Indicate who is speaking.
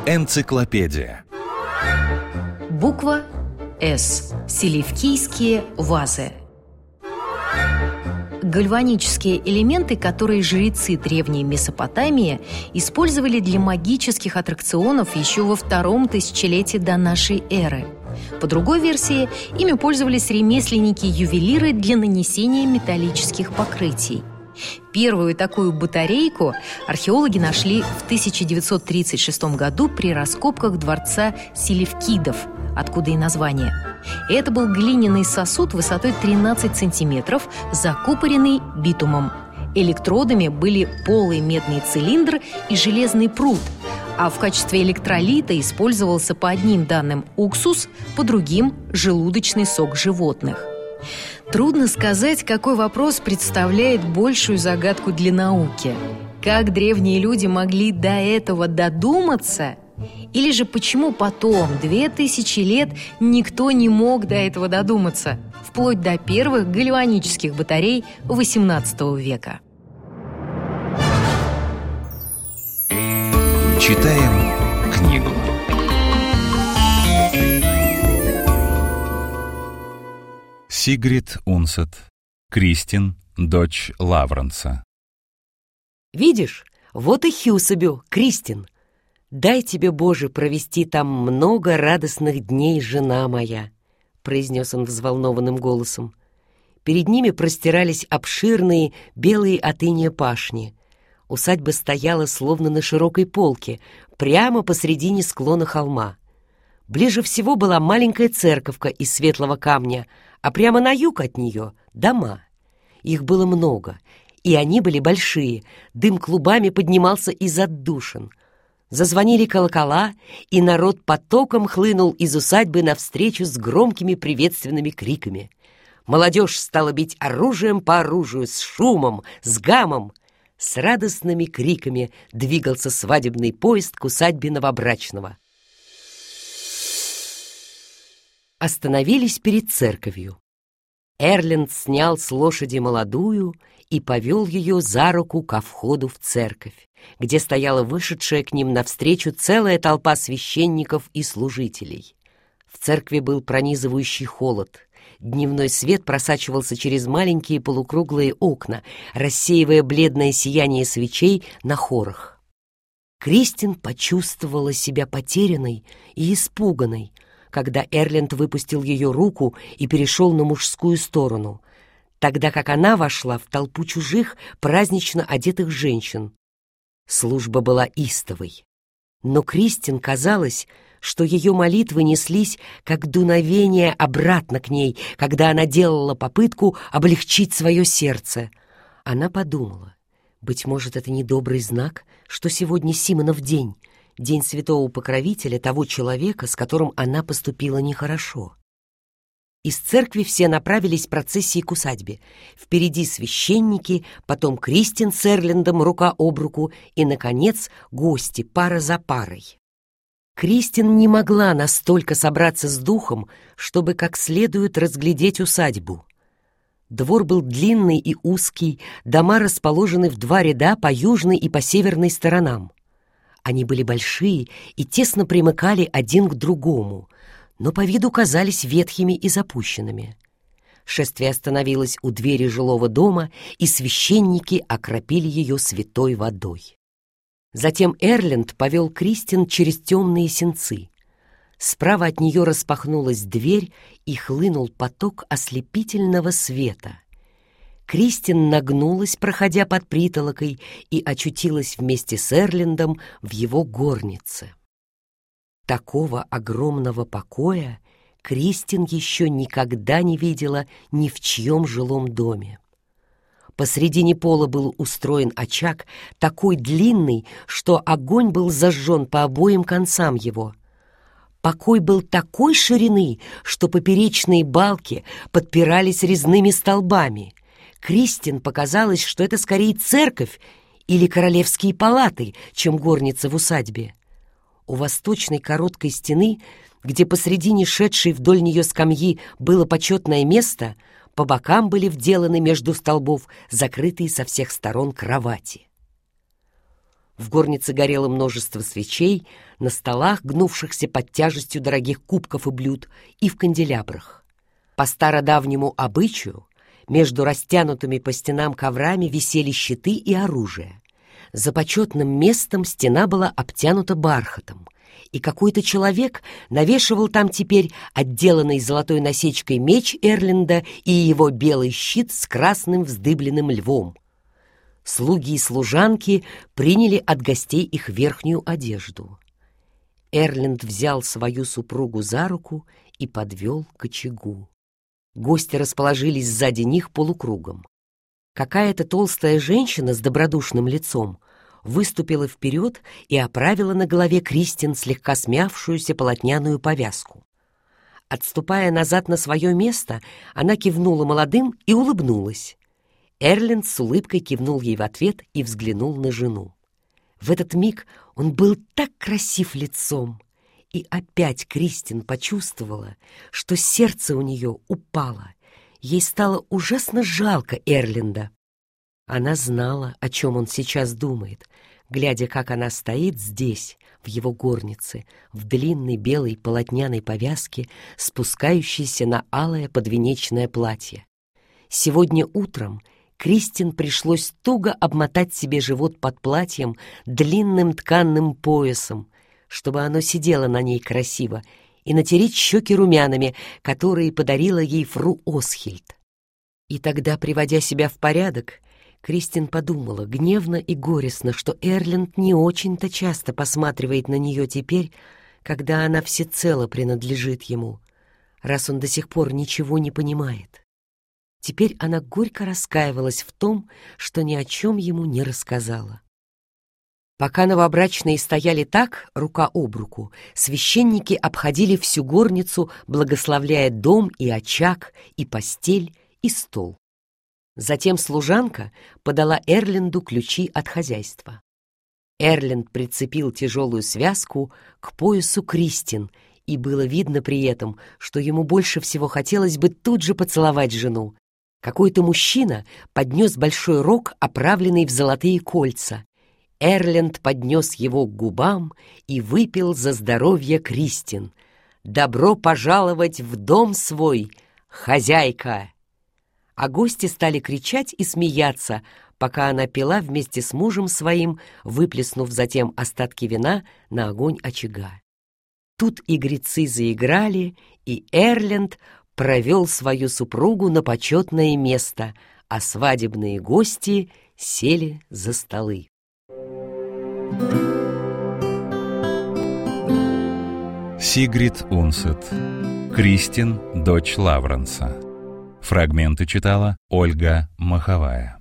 Speaker 1: Энциклопедия.
Speaker 2: Буква «С». Селевкийские вазы. Гальванические элементы, которые жрецы древней Месопотамии использовали для магических аттракционов еще во втором тысячелетии до нашей эры. По другой версии, ими пользовались ремесленники-ювелиры для нанесения металлических покрытий. Первую такую батарейку археологи нашли в 1936 году при раскопках дворца Селевкидов, откуда и название. Это был глиняный сосуд высотой 13 сантиметров, закупоренный битумом. Электродами были полый медный цилиндр и железный пруд, а в качестве электролита использовался по одним данным уксус, по другим – желудочный сок животных. Трудно сказать, какой вопрос представляет большую загадку для науки. Как древние люди могли до этого додуматься? Или же почему потом, 2000 лет, никто не мог до этого додуматься, вплоть до первых гальванических батарей XVIII века?
Speaker 1: Читаем книгу. Сигрид Унсет. Кристин, дочь Лавренса.
Speaker 3: Видишь, вот и Хьюсабю, Кристин. «Дай тебе, Боже, провести там много радостных дней, жена моя», — произнес он взволнованным голосом. Перед ними простирались обширные белые от инея пашни. Усадьба стояла словно на широкой полке, прямо посредине склона холма. Ближе всего была маленькая церковка из светлого камня, а прямо на юг от нее — дома. Их было много, и они были большие, дым клубами поднимался из отдушин. Зазвонили колокола, и народ потоком хлынул из усадьбы навстречу с громкими приветственными криками. Молодежь стала бить оружием по оружию, с шумом, с гамом. С радостными криками двигался свадебный поезд к усадьбе новобрачного. Остановились перед церковью. Эрленд снял с лошади молодую и повел ее за руку ко входу в церковь, где стояла вышедшая к ним навстречу целая толпа священников и служителей. В церкви был пронизывающий холод. Дневной свет просачивался через маленькие полукруглые окна, рассеивая бледное сияние свечей на хорах. Кристин почувствовала себя потерянной и испуганной, когда Эрленд выпустил ее руку и перешел на мужскую сторону, тогда как она вошла в толпу чужих, празднично одетых женщин. Служба была истовой, но Кристин казалось, что ее молитвы неслись, как дуновение, обратно к ней, когда она делала попытку облегчить свое сердце. Она подумала, быть может, это недобрый знак, что сегодня Симонов день, день святого покровителя того человека, с которым она поступила нехорошо. Из церкви все направились процессией к усадьбе. Впереди священники, потом Кристин с Эрлендом рука об руку и, наконец, гости пара за парой. Кристин не могла настолько собраться с духом, чтобы как следует разглядеть усадьбу. Двор был длинный и узкий, дома расположены в два ряда по южной и по северной сторонам. Они были большие и тесно примыкали один к другому, но по виду казались ветхими и запущенными. Шествие остановилось у двери жилого дома, и священники окропили ее святой водой. Затем Эрленд повел Кристин через темные сенцы. Справа от нее распахнулась дверь, и хлынул поток ослепительного света. Кристин нагнулась, проходя под притолокой, и очутилась вместе с Эрлендом в его горнице. Такого огромного покоя Кристин еще никогда не видела ни в чьем жилом доме. Посредине пола был устроен очаг, такой длинный, что огонь был зажжен по обоим концам его. Покой был такой ширины, что поперечные балки подпирались резными столбами. Кристин показалось, что это скорее церковь или королевские палаты, чем горница в усадьбе. У восточной короткой стены, где посредине шедшей вдоль нее скамьи было почетное место, по бокам были вделаны между столбов закрытые со всех сторон кровати. В горнице горело множество свечей, на столах, гнувшихся под тяжестью дорогих кубков и блюд, и в канделябрах. По стародавнему обычаю между растянутыми по стенам коврами висели щиты и оружие. За почетным местом стена была обтянута бархатом, и какой-то человек навешивал там теперь отделанный золотой насечкой меч Эрленда и его белый щит с красным вздыбленным львом. Слуги и служанки приняли от гостей их верхнюю одежду. Эрленд взял свою супругу за руку и подвел к очагу. Гости расположились сзади них полукругом. Какая-то толстая женщина с добродушным лицом выступила вперед и оправила на голове Кристин слегка смявшуюся полотняную повязку. Отступая назад на свое место, она кивнула молодым и улыбнулась. Эрленд с улыбкой кивнул ей в ответ и взглянул на жену. В этот миг он был так красив лицом, и опять Кристин почувствовала, что сердце у нее упало. Ей стало ужасно жалко Эрленда. Она знала, о чем он сейчас думает, глядя, как она стоит здесь, в его горнице, в длинной белой полотняной повязке, спускающейся на алое подвенечное платье. Сегодня утром Кристин пришлось туго обмотать себе живот под платьем длинным тканным поясом, чтобы оно сидело на ней красиво, и натереть щеки румянами, которые подарила ей фру Осхильд. И тогда, приводя себя в порядок, Кристин подумала гневно и горестно, что Эрленд не очень-то часто посматривает на нее теперь, когда она всецело принадлежит ему, раз он до сих пор ничего не понимает. Теперь она горько раскаивалась в том, что ни о чем ему не рассказала. Пока новобрачные стояли так, рука об руку, священники обходили всю горницу, благословляя дом и очаг, и постель, и стол. Затем служанка подала Эрленду ключи от хозяйства. Эрленд прицепил тяжелую связку к поясу Кристин, и было видно при этом, что ему больше всего хотелось бы тут же поцеловать жену. Какой-то мужчина поднес большой рог, оправленный в золотые кольца. Эрленд поднес его к губам и выпил за здоровье Кристин. «Добро пожаловать в дом свой, хозяйка!» А гости стали кричать и смеяться, пока она пила вместе с мужем своим, выплеснув затем остатки вина на огонь очага. Тут игрецы заиграли, и Эрленд провел свою супругу на почетное место, а свадебные гости сели за столы.
Speaker 1: Сигрид Унсет. Кристин, дочь Лавренса. Фрагменты читала Ольга Маховая.